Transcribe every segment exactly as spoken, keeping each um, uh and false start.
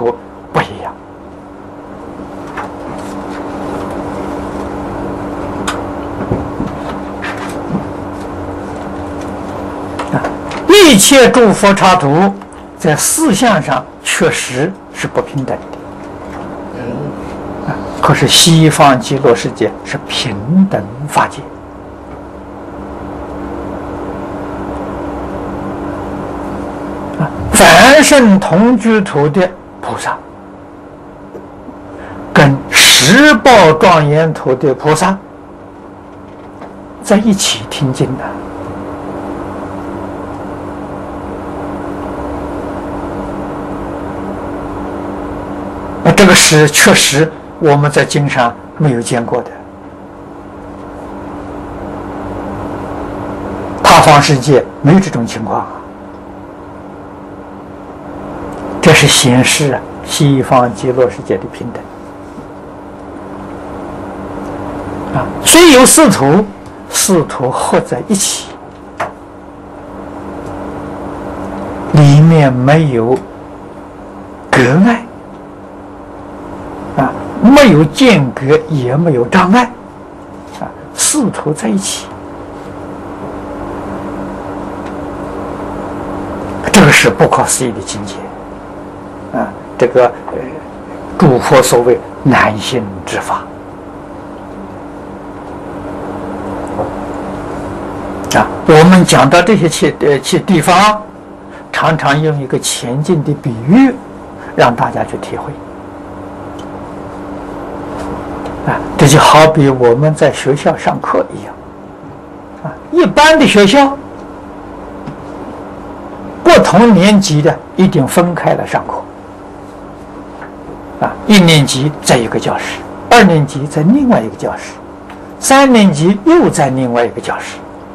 图不一样。啊，一切诸佛刹土在思想上确实是不平等的。啊，可是西方极乐世界是平等法界。凡圣同居土的菩萨，跟十报庄严土的菩萨在一起听经的。那这个是确实我们在经上没有见过的。他方世界没有这种情况啊。这是显示西方极乐世界的平等啊！虽有四土，四土合在一起，里面没有隔碍啊，没有间隔，也没有障碍啊，四土在一起，这个是不可思议的境界。啊，这个呃，诸佛所谓难行之法啊，我们讲到这些些呃些地方，常常用一个前进的比喻，让大家去体会。啊，这就好比我们在学校上课一样，啊，一般的学校，不同年级的一定分开来上课。啊，一年级在一个教室，二年级在另外一个教室，三年级又在另外一个教室，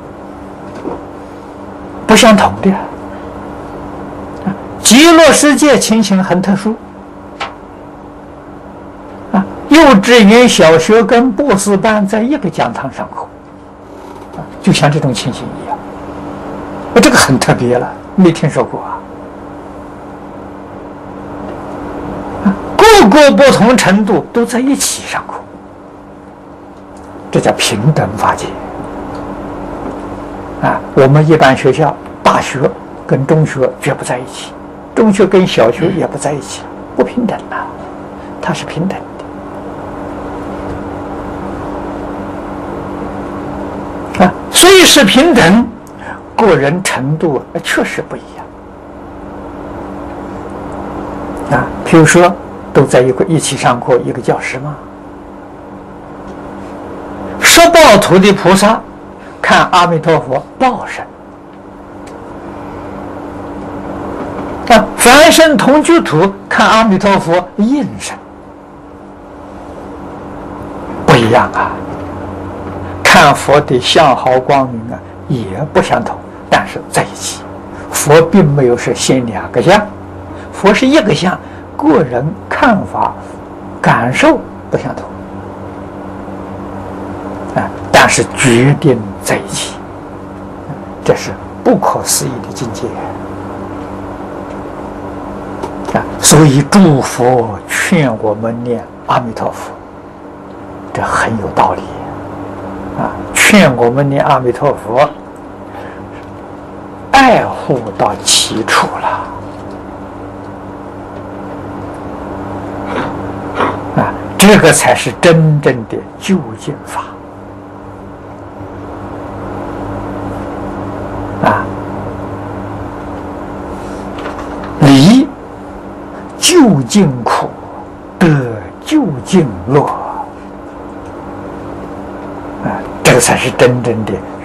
不相同的。啊，极乐世界情形很特殊。啊，幼稚园、小学跟博士班在一个讲堂上课，啊，就像这种情形一样。啊，这个很特别了，没听说过啊。各个不同程度都在一起上课，这叫平等法界啊！我们一般学校大学跟中学绝不在一起，中学跟小学也不在一起，不平等啊，它是平等的啊。虽是平等，个人程度确实不一样啊。比如说，都在一个一起上过一个教室吗？十报土的菩萨看阿弥陀佛报身，啊，凡圣同居土看阿弥陀佛应身，不一样啊。看佛的相好光明啊，也不相同，但是在一起。佛并没有是现两个相，佛是一个相。个人看法、感受不相同，啊，但是决定在一起，这是不可思议的境界啊！所以诸佛劝我们念阿弥陀佛，这很有道理啊！劝我们念阿弥陀佛，爱护到其处了。这个才是真正的究竟法啊！离究竟苦，得究竟乐啊！这个才是真正的